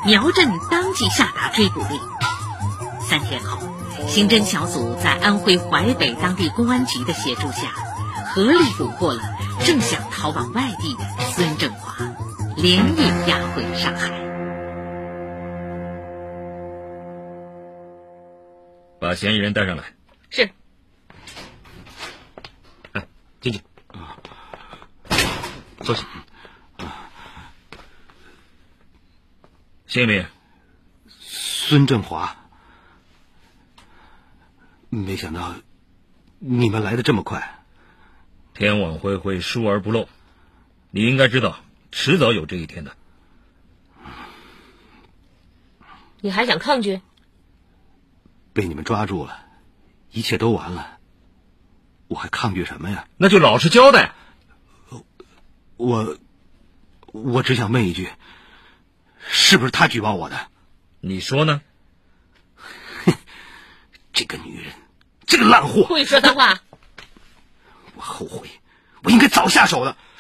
苗震当即下达追捕令。3天后，刑侦小组在安徽淮北当地公安局的协助下，合力捕获了正想逃往外地的孙振华，连夜押回上海。 把嫌疑人带上来。 是。 来，进去。坐下。姓名？ 孙振华。没想到你们来得这么快。 天网恢恢，疏而不漏，你应该知道，迟早有这一天的。 你还想抗拒？ 被你们抓住了，一切都完了，我还抗拒什么呀？ 那就老实交代。 我只想问一句，是不是他举报我的？ 你说呢？ 这个女人，这个烂货！ 会说脏话。 我后悔，我应该早下手的。